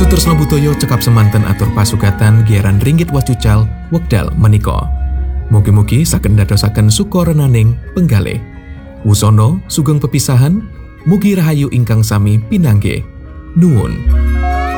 Tresno Butoyo cekap semanten atur pasugatan giaran ringgit wacucal wekdal menika. Mugi-mugi saged ndadosaken sukorenaning penggalih. Wusono sugeng pepisahan, mugi rahayu ingkang sami pinanggih. Nuwun.